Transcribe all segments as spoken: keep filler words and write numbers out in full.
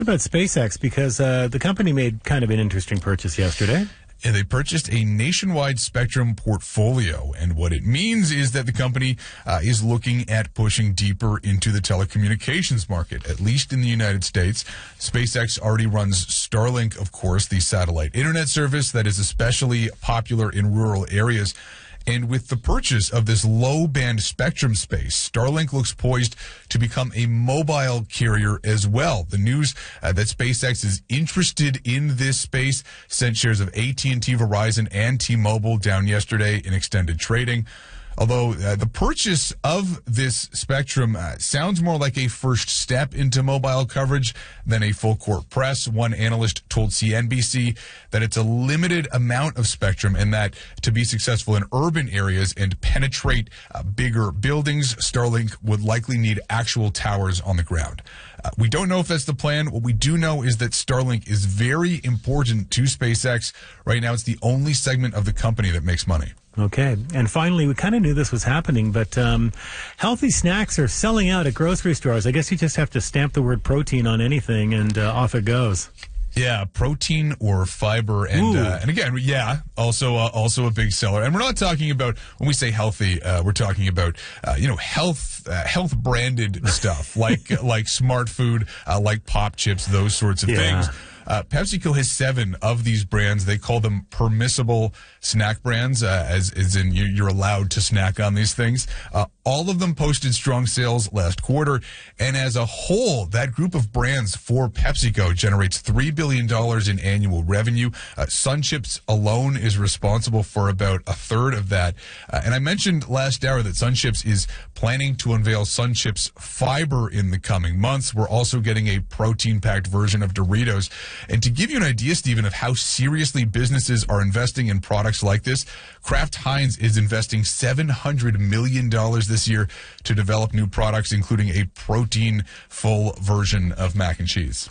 About SpaceX, because uh, the company made kind of an interesting purchase yesterday. And they purchased a nationwide spectrum portfolio. And what it means is that the company uh, is looking at pushing deeper into the telecommunications market, at least in the United States. SpaceX already runs Starlink, of course, the satellite internet service that is especially popular in rural areas. And with the purchase of this low-band spectrum space, Starlink looks poised to become a mobile carrier as well. The news uh, that SpaceX is interested in this space sent shares of A T and T, Verizon, and T-Mobile down yesterday in extended trading. Although uh, the purchase of this spectrum uh, sounds more like a first step into mobile coverage than a full court press. One analyst told C N B C that it's a limited amount of spectrum and that to be successful in urban areas and penetrate uh, bigger buildings, Starlink would likely need actual towers on the ground. Uh, we don't know if that's the plan. What we do know is that Starlink is very important to SpaceX. Right now, it's the only segment of the company that makes money. Okay. And finally, we kind of knew this was happening, but um, healthy snacks are selling out at grocery stores. I guess you just have to stamp the word protein on anything, and uh, off it goes. Yeah, protein or fiber, and uh, and again, yeah, also uh, also a big seller. And we're not talking about, when we say healthy, uh, we're talking about uh, you know health uh, health branded stuff like like Smart Food, uh, like Pop Chips, those sorts of Yeah. things. Uh, PepsiCo has seven of these brands. They call them permissible snack brands, uh, as, as in you, you're allowed to snack on these things. Uh, all of them posted strong sales last quarter. And as a whole, that group of brands for PepsiCo generates three billion dollars in annual revenue. Uh, Sun Chips alone is responsible for about a third of that. Uh, and I mentioned last hour that Sun Chips is planning to unveil Sun Chips Fiber in the coming months. We're also getting a protein-packed version of Doritos. And to give you an idea, Stephen, of how seriously businesses are investing in products like this, Kraft Heinz is investing seven hundred million dollars this year to develop new products, including a protein-full version of mac and cheese.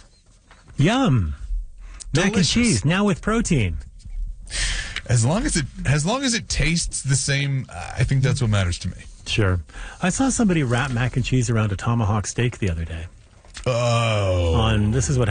Yum. Mac and Delicious. cheese, now with protein. As long as it, as long as it tastes the same, uh, I think that's what matters to me. Sure. I saw somebody wrap mac and cheese around a tomahawk steak the other day. Oh. On This Is What